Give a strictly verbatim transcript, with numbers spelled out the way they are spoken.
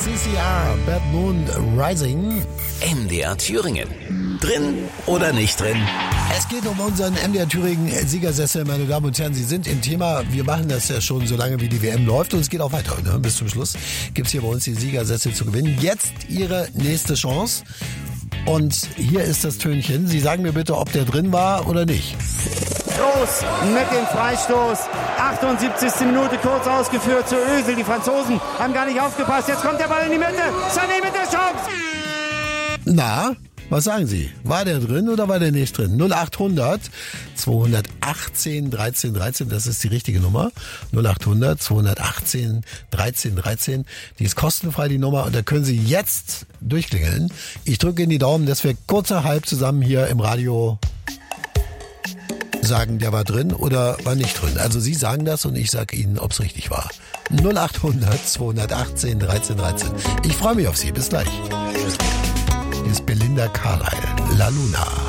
C C R, Bad Moon Rising. M D R Thüringen. Drin oder nicht drin? Es geht um unseren M D R Thüringen Siegersessel, meine Damen und Herren. Sie sind im Thema. Wir machen das ja schon so lange, wie die W M läuft. Und es geht auch weiter. Ne? Bis zum Schluss gibt's hier bei uns die Siegersessel zu gewinnen. Jetzt Ihre nächste Chance. Und hier ist das Tönchen. Sie sagen mir bitte, ob der drin war oder nicht. Groß mit dem Freistoß. achtundsiebzigste Minute kurz ausgeführt zu Özil. Die Franzosen haben gar nicht aufgepasst. Jetzt kommt der Ball in die Mitte. Sané mit der Chance. Na, was sagen Sie? War der drin oder war der nicht drin? null achthundert zweihundertachtzehn dreizehn dreizehn, das ist die richtige Nummer. null achthundert zweihundertachtzehn dreizehn dreizehn, die ist kostenfrei, die Nummer. Und da können Sie jetzt durchklingeln. Ich drücke Ihnen die Daumen, dass wir kurzerhalb zusammen hier im Radio sagen, der war drin oder war nicht drin. Also Sie sagen das und ich sage Ihnen, ob es richtig war. null achthundert zweihundertachtzehn dreizehn dreizehn. Ich freue mich auf Sie. Bis gleich. Hier ist Belinda Carlisle, La Luna.